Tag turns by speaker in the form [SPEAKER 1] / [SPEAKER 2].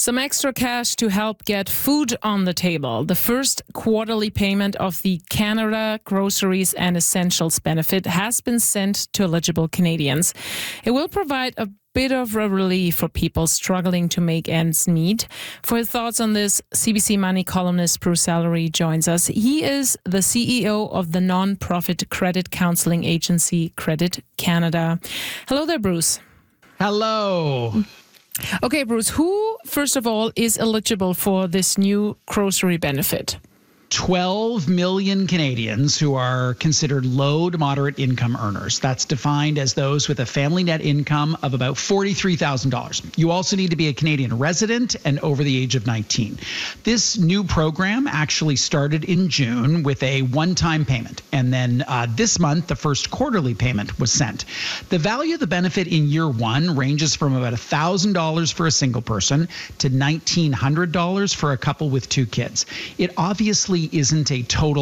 [SPEAKER 1] Some extra cash to help get food on the table. The first quarterly payment of the Canada Groceries and Essentials benefit has been sent to eligible Canadians. It will provide a bit of a relief for people struggling to make ends meet. For his thoughts on this, CBC Money columnist Bruce Ellery joins us. He is the CEO of the non-profit credit counseling agency Credit Canada. Hello there, Bruce.
[SPEAKER 2] Hello.
[SPEAKER 1] Okay, Bruce, who, first of all, is eligible for this new grocery benefit?
[SPEAKER 2] 12 million Canadians who are considered low to moderate income earners. That's defined as those with a family net income of about $43,000. You also need to be a Canadian resident and over the age of 19. This new program actually started in June with a one-time payment. And then this month, the first quarterly payment was sent. The value of the benefit in year one ranges from about $1,000 for a single person to $1,900 for a couple with two kids. It obviously isn't a total